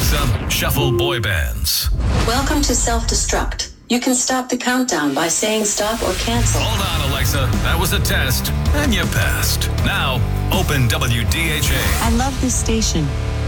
Alexa, shuffle boy bands. Welcome to Self-Destruct. You can stop the countdown by saying stop or cancel. Hold on, Alexa. That was a test, and you passed. Now, open WDHA. I love this station.